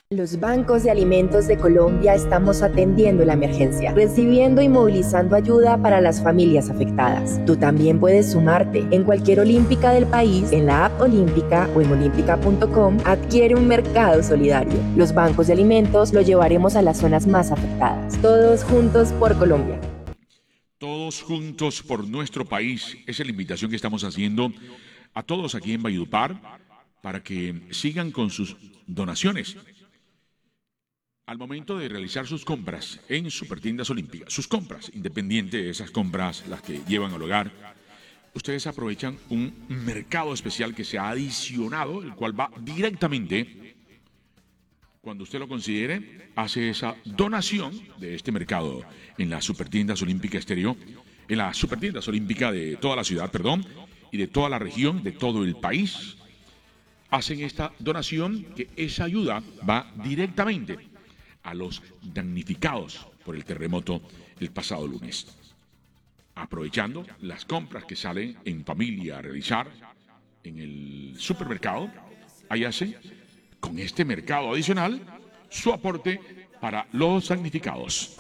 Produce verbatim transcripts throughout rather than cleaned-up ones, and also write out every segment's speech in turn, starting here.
Los bancos de alimentos de Colombia estamos atendiendo la emergencia, recibiendo y movilizando ayuda para las familias afectadas. Tú también puedes sumarte. En cualquier olímpica del país, en la app Olímpica o en olímpica punto com, adquiere un mercado solidario. Los bancos de alimentos lo llevaremos a las zonas más afectadas. Todos juntos por Colombia. Todos juntos por nuestro país. Esa es la invitación que estamos haciendo a todos aquí en Valledupar para que sigan con sus donaciones. Al momento de realizar sus compras en Supertiendas Olímpicas, sus compras, independiente de esas compras, las que llevan al hogar, ustedes aprovechan un mercado especial que se ha adicionado, el cual va directamente, cuando usted lo considere, hace esa donación de este mercado en las Supertiendas Olímpicas Estéreo, en las Supertiendas Olímpicas de toda la ciudad, perdón, y de toda la región, de todo el país. Hacen esta donación, que esa ayuda va directamente a los damnificados por el terremoto el pasado lunes. Aprovechando las compras que salen en familia a realizar en el supermercado, ahí hacen con este mercado adicional su aporte para los damnificados.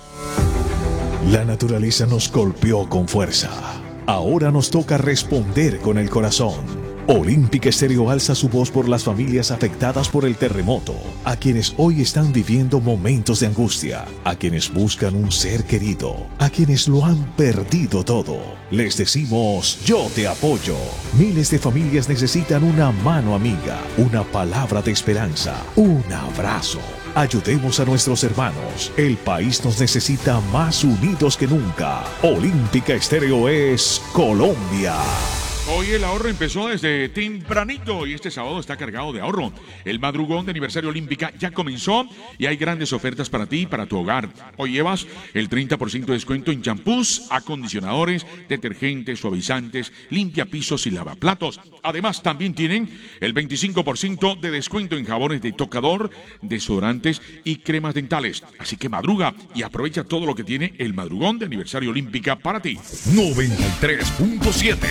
La naturaleza nos golpeó con fuerza. Ahora nos toca responder con el corazón. Olímpica Estéreo alza su voz por las familias afectadas por el terremoto, a quienes hoy están viviendo momentos de angustia, a quienes buscan un ser querido, a quienes lo han perdido todo. Les decimos, yo te apoyo. Miles de familias necesitan una mano amiga, una palabra de esperanza, un abrazo. Ayudemos a nuestros hermanos. El país nos necesita más unidos que nunca. Olímpica Estéreo es Colombia. Hoy el ahorro empezó desde tempranito y este sábado está cargado de ahorro. El madrugón de aniversario Olímpica ya comenzó y hay grandes ofertas para ti y para tu hogar. Hoy llevas el treinta por ciento de descuento en champús, acondicionadores, detergentes, suavizantes, limpiapisos y lavaplatos. Además, también tienen el veinticinco por ciento de descuento en jabones de tocador, desodorantes y cremas dentales. Así que madruga y aprovecha todo lo que tiene el madrugón de aniversario Olímpica para ti. noventa y tres punto siete.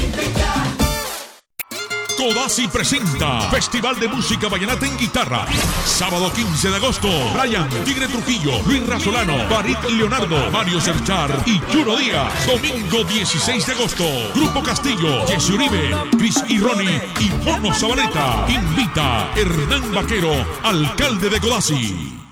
Codazzi presenta Festival de Música Vallenata en Guitarra. Sábado quince de agosto, Brian, Tigre Trujillo, Luis Razolano, Farid Leonardo, Mario Serchar y Juno Díaz. Domingo dieciséis de agosto, Grupo Castillo, Jesse Uribe, Chris y Ronnie y Mono Zabaleta. Invita Hernán Vaquero, alcalde de Codazzi.